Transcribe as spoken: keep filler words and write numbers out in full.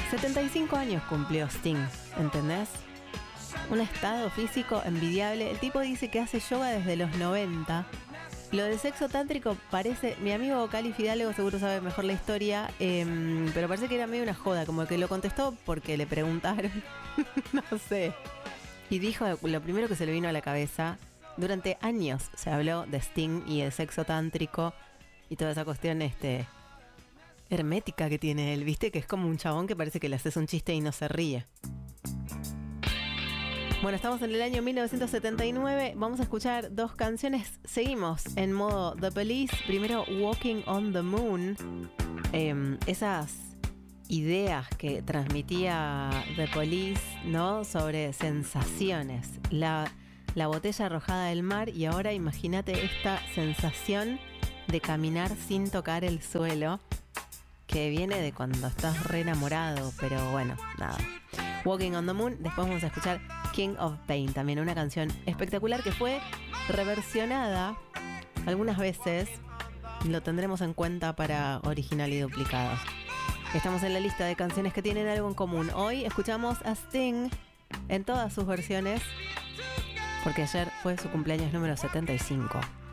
setenta y cinco años cumplió Sting, ¿entendés? Un estado físico envidiable. El tipo dice que hace yoga desde los noventa. Lo del sexo tántrico parece... Mi amigo Cali Fidalgo seguro sabe mejor la historia, eh, pero parece que era medio una joda, como que lo contestó porque le preguntaron. No sé. Y dijo lo primero que se le vino a la cabeza. Durante años se habló de Sting y el sexo tántrico y toda esa cuestión este, hermética que tiene él, ¿viste? Que es como un chabón que parece que le haces un chiste y no se ríe. Bueno, estamos en el año mil novecientos setenta y nueve. Vamos a escuchar dos canciones. Seguimos en modo The Police. Primero, Walking on the Moon. Eh, esas ideas que transmitía The Police, ¿no? Sobre sensaciones. La, la botella arrojada del mar. Y ahora imagínate esta sensación de caminar sin tocar el suelo, que viene de cuando estás re enamorado. Pero bueno, nada. Walking on the Moon. Después vamos a escuchar King of Pain, también una canción espectacular que fue reversionada algunas veces. Lo tendremos en cuenta para original y duplicado. Estamos en la lista de canciones que tienen algo en común. Hoy escuchamos a Sting en todas sus versiones, porque ayer fue su cumpleaños número setenta y cinco.